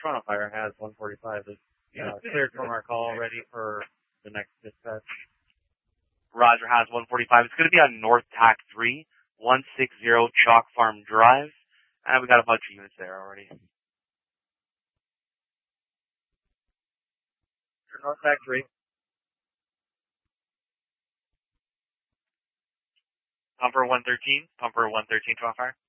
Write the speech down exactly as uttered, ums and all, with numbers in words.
Toronto Fire has one forty-five. It's uh, cleared from our call, ready for the next dispatch. Roger, has one forty-five. It's going to be on North Tack three, one sixty Chalk Farm Drive. And we got a bunch of units there already. North Tack three. Pumper one thirteen. Pumper one thirteen, Chalk Fire.